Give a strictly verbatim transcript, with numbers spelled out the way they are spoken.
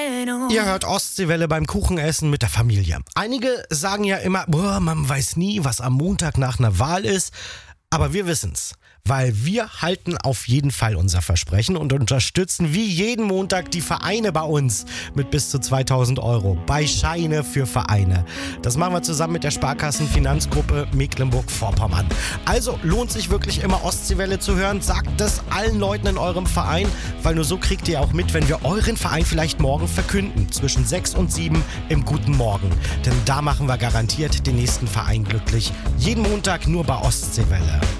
Ihr hört Ostseewelle beim Kuchenessen mit der Familie. Einige sagen ja immer, boah, man weiß nie, was am Montag nach einer Wahl ist. Aber wir wissen's, weil wir halten auf jeden Fall unser Versprechen und unterstützen wie jeden Montag die Vereine bei uns mit bis zu zweitausend Euro bei Scheine für Vereine. Das machen wir zusammen mit der Sparkassenfinanzgruppe Mecklenburg-Vorpommern. Also lohnt sich wirklich immer Ostseewelle zu hören. Sagt das allen Leuten in eurem Verein, weil nur so kriegt ihr auch mit, wenn wir euren Verein vielleicht morgen verkünden. Zwischen sechs und sieben im Guten Morgen. Denn da machen wir garantiert den nächsten Verein glücklich. Jeden Montag nur bei Ostseewelle.